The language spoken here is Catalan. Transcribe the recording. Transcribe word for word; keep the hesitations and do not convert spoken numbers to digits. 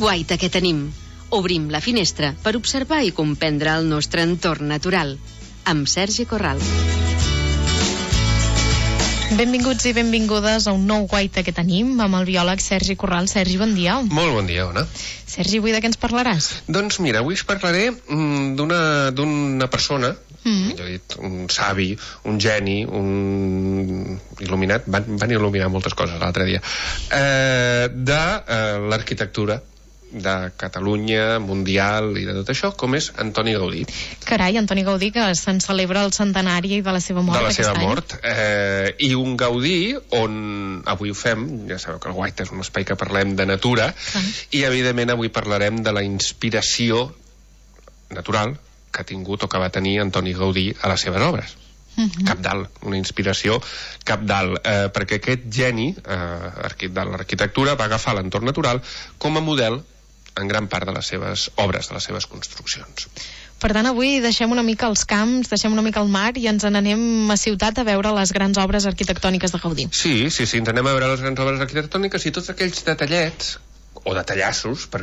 guaita que tenim. Obrim la finestra per observar i comprendre el nostre entorn natural. Amb Sergi Corral. Benvinguts i benvingudes a un nou guaita que tenim amb el biòleg Sergi Corral. Sergi, bon dia. Molt bon dia, Ona. Sergi, avui de què ens parlaràs? Doncs mira, avui us parlaré mm, d'una d'una persona, mm. jo he dit, un savi, un geni, un il·luminat, van, van il·luminar moltes coses l'altre dia, eh, de eh, l'arquitectura de Catalunya, mundial i de tot això, com és Antoni Gaudí. Carai, Antoni Gaudí, que se'n celebra el centenari de la seva mort de la aquest seva any. mort. Eh, I un Gaudí on avui ho fem, ja sabeu que el Guaita és un espai que parlem de natura, ah. i evidentment avui parlarem de la inspiració natural que ha tingut o que va tenir Antoni Gaudí a les seves obres. Uh-huh. Cabdal, una inspiració cabdal, eh, perquè aquest geni eh, de l'arquitectura va agafar l'entorn natural com a model en gran part de les seves obres, de les seves construccions. Per tant, avui deixem una mica els camps, deixem una mica el mar i ens n'anem a ciutat a veure les grans obres arquitectòniques de Gaudí. Sí, sí, sí, ens anem a veure les grans obres arquitectòniques i tots aquells detallets o detallassos, perquè